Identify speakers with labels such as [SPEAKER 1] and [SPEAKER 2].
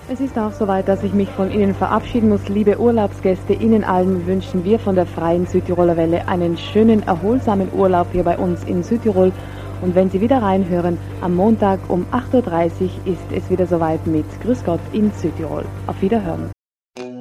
[SPEAKER 1] Es ist auch soweit, dass ich mich von Ihnen verabschieden muss. Liebe Urlaubsgäste, Ihnen allen wünschen wir von der Freien Südtiroler Welle einen schönen, erholsamen Urlaub hier bei uns in Südtirol. Und wenn Sie wieder reinhören, am Montag um 8:30 Uhr ist es wieder soweit mit Grüß Gott in Südtirol. Auf Wiederhören.